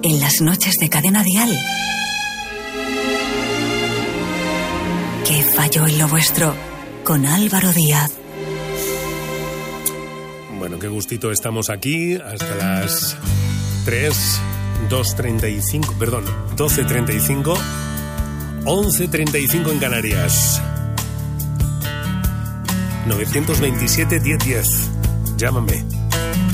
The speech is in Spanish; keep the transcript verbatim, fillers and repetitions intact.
en las noches de Cadena Dial. ¿Qué falló en lo vuestro? Con Álvaro Díaz. Bueno, qué gustito estamos aquí hasta las tres, dos treinta y cinco, perdón, doce treinta y cinco, once treinta y cinco en Canarias. nueve dos siete, diez diez. Llámame.